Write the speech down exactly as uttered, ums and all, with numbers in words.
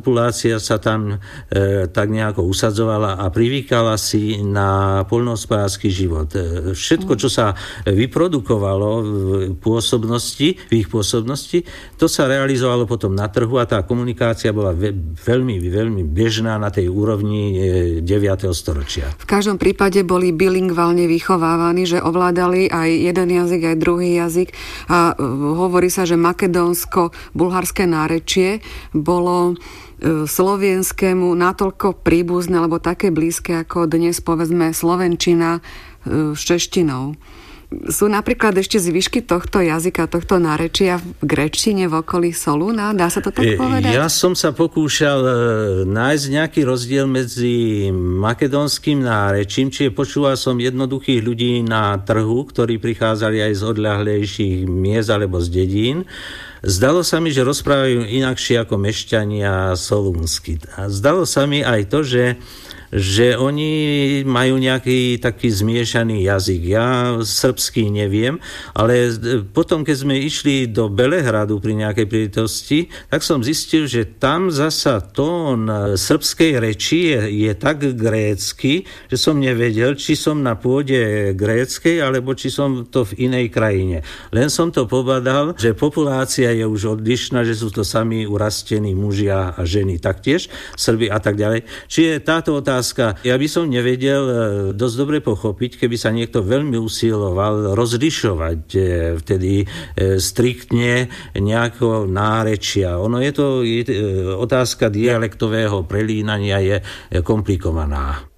populácia sa tam e, tak nejako usadzovala a privykala si na poľnohospodársky život. E, všetko, čo sa vyprodukovalo v pôsobnosti, v ich pôsobnosti, to sa realizovalo potom na trhu a tá komunikácia bola ve, veľmi, veľmi bežná na tej úrovni e, deviateho storočia. V každom prípade boli bilingválne vychovávaní, že ovládali aj jeden jazyk, aj druhý jazyk a hovorí sa, že makedónsko-bulharské nárečie bolo slovienskému natoľko príbuzné, alebo také blízke, ako dnes povedzme slovenčina s češtinou. Sú napríklad ešte zvyšky tohto jazyka, tohto nárečia v gréčtine v okolí Solúna? Dá sa to tak povedať? Ja som sa pokúšal nájsť nejaký rozdiel medzi makedónskym nárečím, čiže počúval som jednoduchých ľudí na trhu, ktorí prichádzali aj z odľahlejších miest alebo z dedín. Zdalo sa mi, že rozprávajú inakšie ako mešťania solúnsky. A zdalo sa mi aj to, že že oni majú nejaký taký zmiešaný jazyk. Ja srbský neviem, ale potom, keď sme išli do Belehradu pri nejakej príležitosti, tak som zistil, že tam zasa tón srbskej reči je, je tak grécky, že som nevedel, či som na pôde gréckej, alebo či som to v inej krajine. Len som to pobadal, že populácia je už odlišná, že sú to sami urastení mužia a ženy taktiež, Srbi a tak ďalej. Čiže táto otázka ja by som nevedel dosť dobre pochopiť, keby sa niekto veľmi usiloval rozlišovať vtedy striktne nejakého nárečia. Ono je to, je, otázka dialektového prelínania je komplikovaná.